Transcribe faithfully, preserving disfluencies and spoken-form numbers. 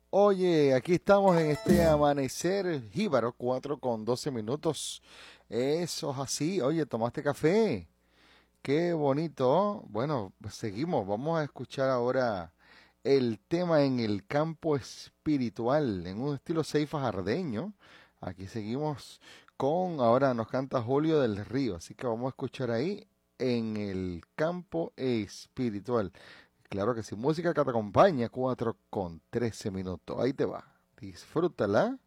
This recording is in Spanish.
Oye, aquí estamos en este amanecer jíbaro, cuatro con doce minutos. Eso es así. Oye, ¿tomaste café? Qué bonito. Bueno, pues seguimos. Vamos a escuchar ahora el tema en el campo espiritual, en un estilo Seifa jardeño. Aquí seguimos con, ahora nos canta Julio del Río, así que vamos a escuchar ahí en el campo espiritual. Claro que sí, música que te acompaña, cuatro con trece minutos. Ahí te va. Disfrútala.